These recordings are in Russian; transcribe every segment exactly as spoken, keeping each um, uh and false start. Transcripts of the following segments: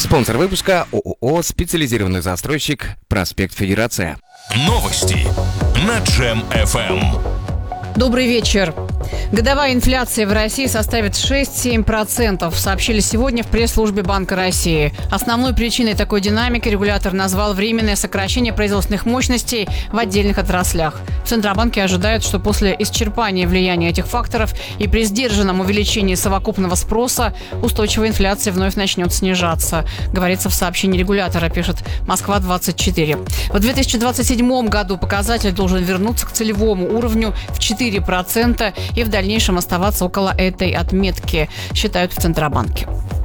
Спонсор выпуска ООО «Специализированный застройщик. Проспект Федерация». Новости на Джем эф эм. Добрый вечер. Годовая инфляция в России составит шесть-семь процентов, сообщили сегодня в пресс-службе Банка России. Основной причиной такой динамики регулятор назвал временное сокращение производственных мощностей в отдельных отраслях. В Центробанке ожидают, что после исчерпания влияния этих факторов и при сдержанном увеличении совокупного спроса устойчивая инфляция вновь начнет снижаться, говорится в сообщении регулятора, пишет Москва двадцать четыре. В две тысячи двадцать седьмом году показатель должен вернуться к целевому уровню в четыре процента и в дальнейшем оставаться около этой отметки, считают в Центробанке.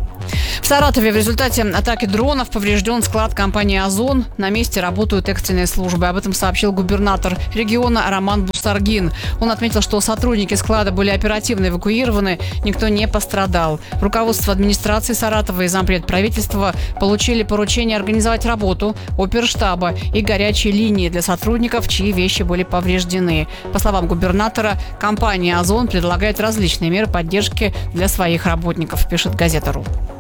В Саратове в результате атаки дронов поврежден склад компании «Озон». На месте работают экстренные службы. Об этом сообщил губернатор региона Роман Бусаргин. Он отметил, что сотрудники склада были оперативно эвакуированы, никто не пострадал. Руководство администрации Саратова и зампред правительства получили поручение организовать работу оперштаба и горячие линии для сотрудников, чьи вещи были повреждены. По словам губернатора, компания «Озон» предлагает различные меры поддержки для своих работников, пишет газета.ру.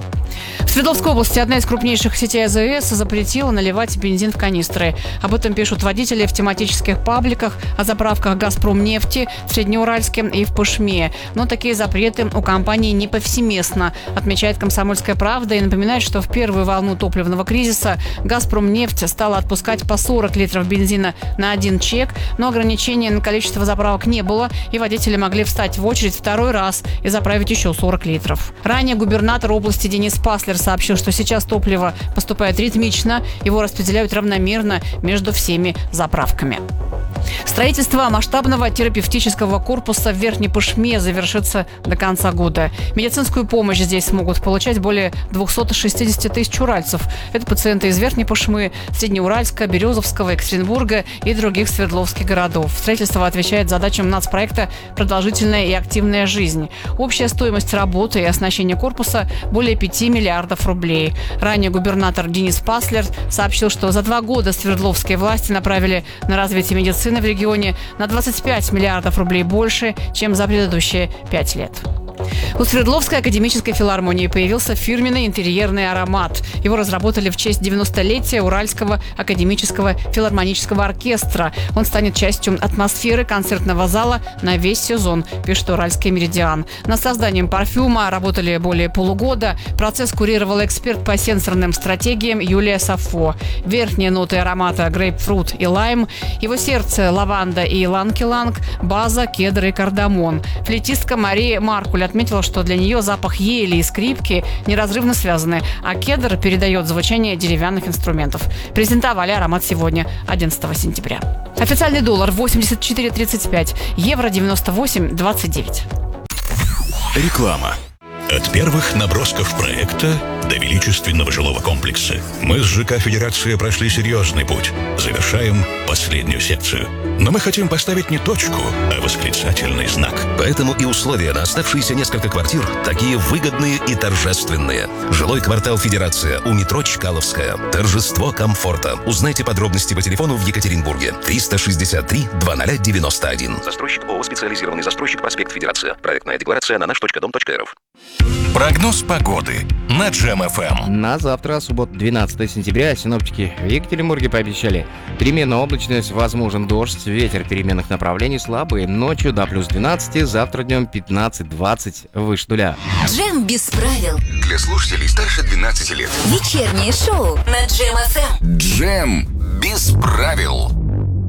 В Свердловской области одна из крупнейших сетей а зэ эс запретила наливать бензин в канистры. Об этом пишут водители в тематических пабликах о заправках «Газпромнефти» в Среднеуральске и в Пышме. Но такие запреты у компании не повсеместно, отмечает «Комсомольская правда» и напоминает, что в первую волну топливного кризиса «Газпромнефть» стала отпускать по сорок литров бензина на один чек, но ограничения на количество заправок не было, и водители могли встать в очередь второй раз и заправить еще сорок литров. Ранее губернатор области Денис Паслер сообщил, что сейчас топливо поступает ритмично, его распределяют равномерно между всеми заправками. Строительство масштабного терапевтического корпуса в Верхней Пышме завершится до конца года. Медицинскую помощь здесь смогут получать более двести шестьдесят тысяч уральцев. Это пациенты из Верхней Пышмы, Среднеуральска, Березовского, Екатеринбурга и других свердловских городов. Строительство отвечает задачам нацпроекта «Продолжительная и активная жизнь». Общая стоимость работы и оснащения корпуса более пяти миллиардов рублей. Ранее губернатор Денис Паслер сообщил, что за два года свердловские власти направили на развитие медицины в регионе на двадцать пять миллиардов рублей больше, чем за предыдущие пять лет. У Свердловской академической филармонии появился фирменный интерьерный аромат. Его разработали в честь девяностолетия Уральского академического филармонического оркестра. Он станет частью атмосферы концертного зала на весь сезон, пишет Уральский Меридиан. Над созданием парфюма работали более полугода. Процесс курировал эксперт по сенсорным стратегиям Юлия Сафо. Верхние ноты аромата грейпфрут и лайм. Его сердце – лаванда и иланг-иланг, база, кедр и кардамон. Флейтистка Мария Маркуль отметила, что для нее запах ели и скрипки неразрывно связаны, а кедр передает звучание деревянных инструментов. Презентовали аромат сегодня, одиннадцатого сентября. Официальный доллар восемьдесят четыре тридцать пять, евро девяносто восемь двадцать девять. Реклама. От первых набросков проекта до величественного жилого комплекса мы с ЖК «Федерация» прошли серьезный путь. Завершаем последнюю секцию. Но мы хотим поставить не точку, а восклицательный знак. Поэтому и условия на оставшиеся несколько квартир такие выгодные и торжественные. Жилой квартал «Федерация» у метро Чкаловская. Торжество комфорта. Узнайте подробности по телефону в Екатеринбурге. триста шестьдесят три двадцать девяносто один. Застройщик ООО «Специализированный застройщик. Проспект Федерация». Проектная декларация на наш точка дом точка эр эф. Прогноз погоды на Джем эф эм. На завтра, суббота, двенадцатого сентября, синоптики в Екатеринбурге пообещали переменная облачность, возможен дождь, ветер переменных направлений слабый, ночью до плюс двенадцати, завтра днем пятнадцать-двадцать выше нуля. Джем без правил. Для слушателей старше двенадцати лет. Вечернее шоу на Джем эф эм. Джем без правил.